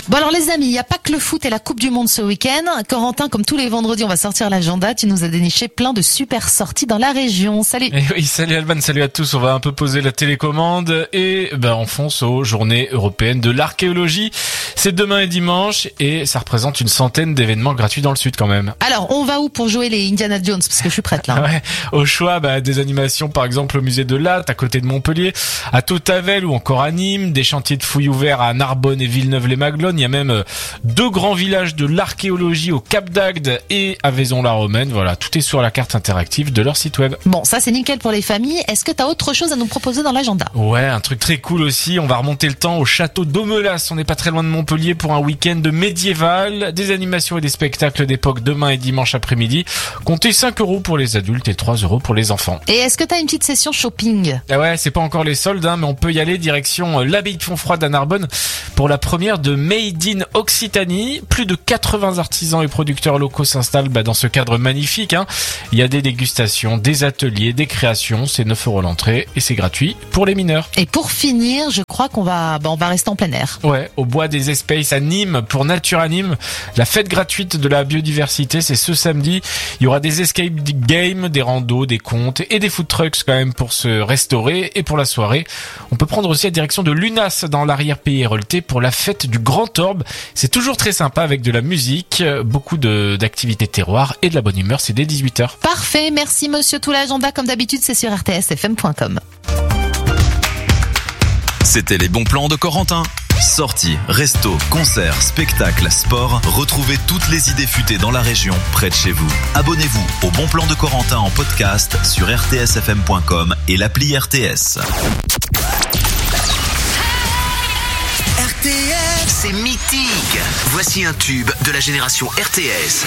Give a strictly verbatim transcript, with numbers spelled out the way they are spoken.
Bon alors les amis, il n'y a pas que le foot et la Coupe du Monde ce week-end. Corentin, comme tous les vendredis, on va sortir l'agenda. Tu nous as déniché plein de super sorties dans la région. Salut. Et oui, salut Alban, salut à tous. On va un peu poser la télécommande et ben on fonce aux Journées européennes de l'archéologie. C'est demain et dimanche et ça représente une centaine d'événements gratuits dans le sud quand même. Alors, on va où pour jouer les Indiana Jones? Parce que je suis prête là. Ouais, au choix, bah, des animations par exemple au musée de Latte à côté de Montpellier, à Tautavel ou encore à Nîmes, des chantiers de fouilles ouverts à Narbonne et Villeneuve-les-Maglones. Il y a même deux grands villages de l'archéologie au Cap d'Agde et à Vaison-la-Romaine. Voilà, tout est sur la carte interactive de leur site web. Bon, ça c'est nickel pour les familles. Est-ce que t'as autre chose à nous proposer dans l'agenda? Ouais, un truc très cool aussi. On va remonter le temps au château d'Aumelas. On n'est pas très loin de Montpellier pour un week-end médiéval. Des animations et des spectacles d'époque demain et dimanche après-midi. Comptez cinq euros pour les adultes et trois euros pour les enfants. Et est-ce que t'as une petite session shopping? Ah ouais, c'est pas encore les soldes, hein, mais on peut y aller direction l'abbaye de Fontfroide à Narbonne pour la première de Made in Occitanie. Plus de quatre-vingts artisans et producteurs locaux s'installent bah, dans ce cadre magnifique. Hein. Il y a des dégustations, des ateliers, des créations. C'est neuf euros l'entrée et c'est gratuit pour les mineurs. Et pour finir, je crois qu'on va, bah, on va rester en plein air. Ouais, au bois des Espaces à Nîmes pour Nature à Nîmes. La fête gratuite de la biodiversité, c'est ce samedi. Il y aura des escape games, des randos, des contes et des food trucks quand même pour se restaurer. Et pour la soirée, on peut prendre aussi la direction de l'Unas dans l'arrière-pays héroltais pour la fête du Grand Orbe. C'est toujours très sympa avec de la musique, beaucoup de, d'activités terroirs et de la bonne humeur. C'est dès dix-huit heures. Parfait, merci monsieur. Tout l'agenda comme d'habitude, c'est sur r t s f m point com. C'était les bons plans de Corentin. Sorties, restos, concerts, spectacles, sport. Retrouvez toutes les idées futées dans la région, près de chez vous. Abonnez-vous au Bon Plan de Corentin en podcast sur r t s f m point com et l'appli R T S. R T S, c'est mythique. Voici un tube de la génération R T S.